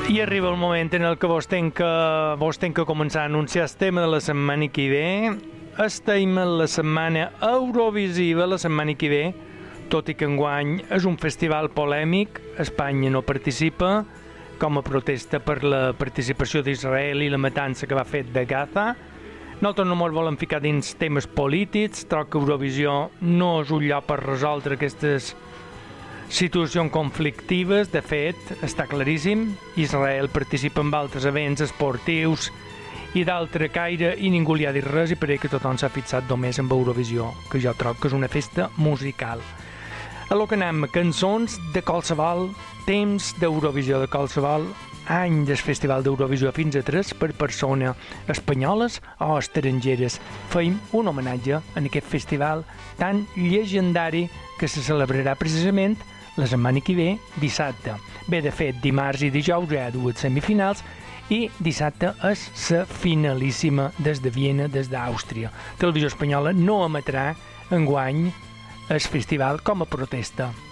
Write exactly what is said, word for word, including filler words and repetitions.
I arriba el moment en el que vos tenc que, vos tenc que començar a anunciar el tema de la setmana que ve. Estem en la setmana Eurovisiva, la setmana que ve, tot i que enguany és un festival polèmic, Espanya no participa, com a protesta per la participació d'Israel i la matança que va fer de Gaza. Nosaltres no ens volem ficar dins temes polítics, troc que Eurovisió no és un lloc per resoldre aquestes situacions conflictives. De fet, està claríssim, Israel participa en altres events esportius i d'altre caire i ningú li ha dit res i per ell que tothom s'ha fixat només en Eurovisió, que jo trobo que és una festa musical. A lo que anem, cançons de qualsevol, temps d'Eurovisió de qualsevol, any del Festival d'Eurovisió fins a tres per persona, espanyoles o estrangeres. Feim un homenatge a aquest festival tan llegendari que se celebrarà precisament la setmana que ve, dissabte. Bé, de fet, dimarts i dijous hi ha dues semifinals i dissabte és la finalíssima des de Viena, des d'Àustria. Televisió Espanyola no emetrà enguany el festival com a protesta.